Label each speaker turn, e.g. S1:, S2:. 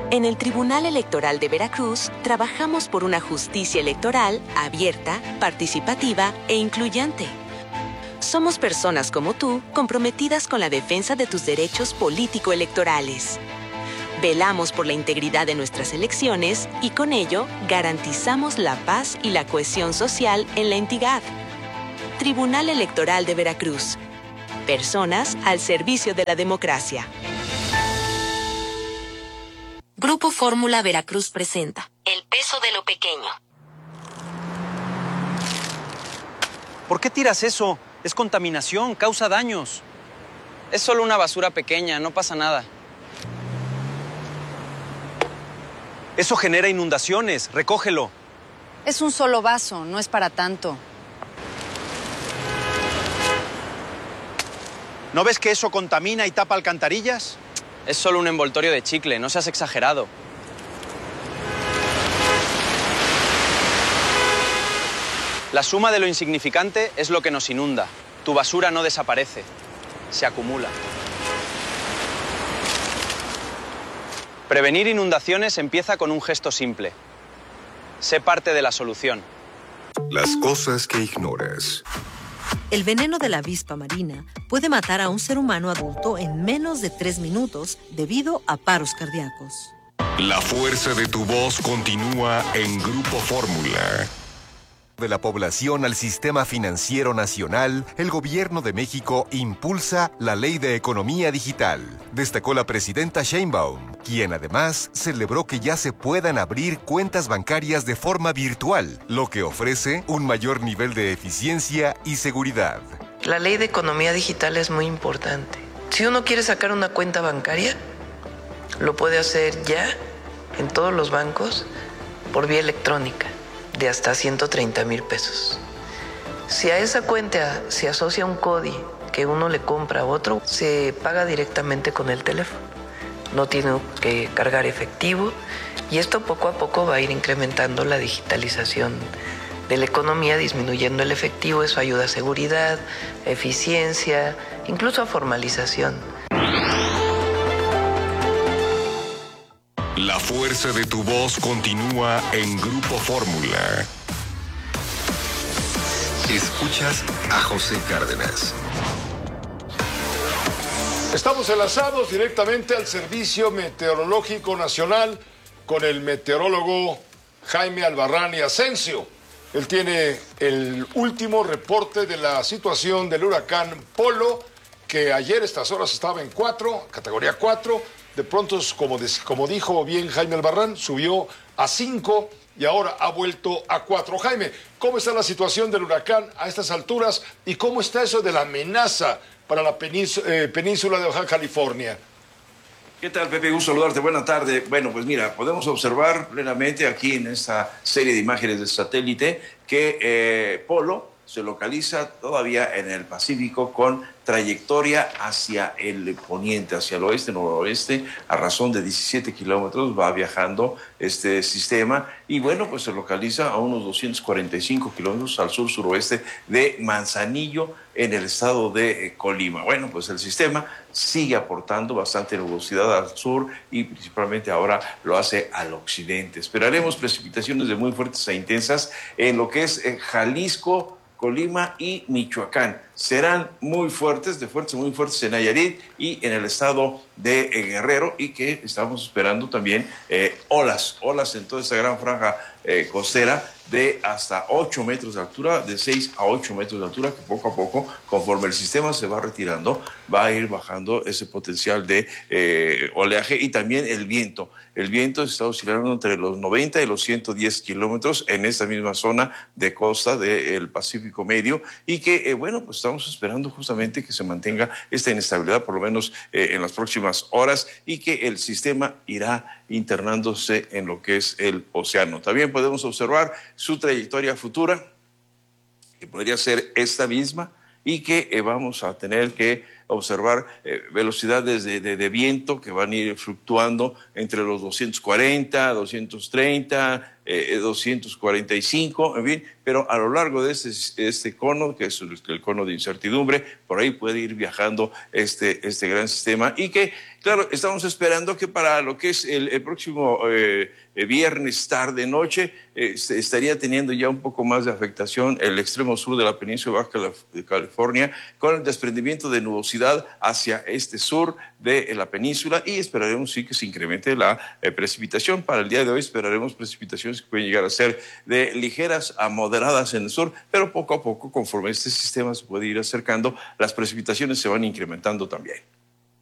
S1: En el Tribunal Electoral de Veracruz, trabajamos por una justicia electoral abierta, participativa e incluyente. Somos personas como tú, comprometidas con la defensa de tus derechos político-electorales. Velamos por la integridad de nuestras elecciones y con ello garantizamos la paz y la cohesión social en la entidad. Tribunal Electoral de Veracruz. Personas al servicio de la democracia. Grupo Fórmula Veracruz presenta El peso de lo pequeño.
S2: ¿Por qué tiras eso? Es contaminación, causa daños.
S3: Es solo una basura pequeña, no pasa nada.
S2: Eso genera inundaciones, recógelo.
S4: Es un solo vaso, no es para tanto.
S5: ¿No ves que eso contamina y tapa alcantarillas?
S3: Es solo un envoltorio de chicle, no seas exagerado. La suma de lo insignificante es lo que nos inunda. Tu basura no desaparece, se acumula. Prevenir inundaciones empieza con un gesto simple. Sé parte de la solución.
S6: Las cosas que ignoras.
S7: El veneno de la avispa marina puede matar a un ser humano adulto en menos de 3 minutos debido a paros cardíacos.
S6: La fuerza de tu voz continúa en Grupo Fórmula. De la población al sistema financiero nacional, el Gobierno de México impulsa la Ley de Economía Digital, destacó la presidenta Sheinbaum, quien además celebró que ya se puedan abrir cuentas bancarias de forma virtual, lo que ofrece un mayor nivel de eficiencia y seguridad.
S8: La Ley de Economía Digital es muy importante. Si uno quiere sacar una cuenta bancaria, lo puede hacer ya en todos los bancos por vía electrónica, de hasta 130,000 pesos. Si a esa cuenta se asocia un CODI que uno le compra a otro, se paga directamente con el teléfono. No tiene que cargar efectivo y esto poco a poco va a ir incrementando la digitalización de la economía, disminuyendo el efectivo. Eso ayuda a seguridad, a eficiencia, incluso a formalización.
S6: La fuerza de tu voz continúa en Grupo Fórmula. Escuchas a José Cárdenas.
S9: Estamos enlazados directamente al Servicio Meteorológico Nacional con el meteorólogo Jaime Albarrán y Asensio. Él tiene el último reporte de la situación del huracán Polo, que ayer a estas horas estaba en 4, categoría 4. De pronto, como dijo bien Jaime Albarrán, subió a 5 y ahora ha vuelto a 4. Jaime, ¿cómo está la situación del huracán a estas alturas y cómo está eso de la amenaza para la península de Baja California?
S10: ¿Qué tal, Pepe? Gusto saludarte. Buena tarde. Bueno, pues mira, podemos observar plenamente aquí en esta serie de imágenes de satélite que Polo se localiza todavía en el Pacífico con trayectoria hacia el poniente, hacia el oeste, noroeste, a razón de 17 kilómetros va viajando este sistema y bueno, pues se localiza a unos 245 kilómetros al sur-suroeste de Manzanillo, en el estado de Colima. Bueno, pues el sistema sigue aportando bastante nubosidad al sur y principalmente ahora lo hace al occidente. Esperaremos precipitaciones de muy fuertes e intensas en lo que es Jalisco, Colima y Michoacán. Serán muy fuertes, muy fuertes en Nayarit y en el estado de Guerrero, y que estamos esperando también olas en toda esta gran franja costera de hasta 8 metros de altura, de 6 a 8 metros de altura, que poco a poco, conforme el sistema se va retirando, va a ir bajando ese potencial de oleaje y también el viento. El viento está oscilando entre los 90 y los 110 kilómetros en esta misma zona de costa del Pacífico Medio y que, bueno, pues estamos esperando justamente que se mantenga esta inestabilidad por lo menos en las próximas horas y que el sistema irá internándose en lo que es el océano. También podemos observar su trayectoria futura, que podría ser esta misma, y que vamos a tener que observar velocidades de viento que van a ir fluctuando entre los 240, 230, 245, en fin, pero a lo largo de este cono, que es el cono de incertidumbre, por ahí puede ir viajando este gran sistema y que, claro, estamos esperando que para lo que es el próximo viernes tarde-noche estaría teniendo ya un poco más de afectación el extremo sur de la península Baja de California con el desprendimiento de nubosidad hacia este sur de la península y esperaremos sí que se incremente la precipitación. Para el día de hoy esperaremos precipitaciones que pueden llegar a ser de ligeras a moderadas en el sur, pero poco a poco, conforme este sistema se puede ir acercando, las precipitaciones se van incrementando también.